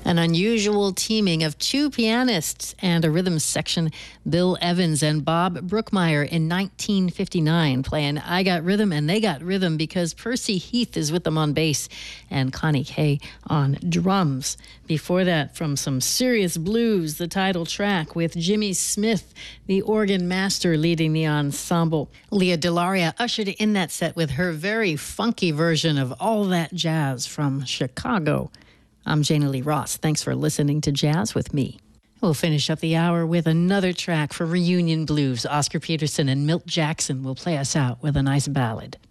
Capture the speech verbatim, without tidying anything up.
An unusual teaming of two pianists and a rhythm section, Bill Evans and Bob Brookmeyer in nineteen fifty-nine, playing I Got Rhythm, and they got rhythm because Percy Heath is with them on bass and Connie Kay on drums. Before that, from some serious blues, the title track with Jimmy Smith, the organ master, leading the ensemble. Leah Delaria ushered in that set with her very funky version of All That Jazz from Chicago. I'm Jana Lee Ross. Thanks for listening to Jazz with me. We'll finish up the hour with another track for Reunion Blues. Oscar Peterson and Milt Jackson will play us out with a nice ballad.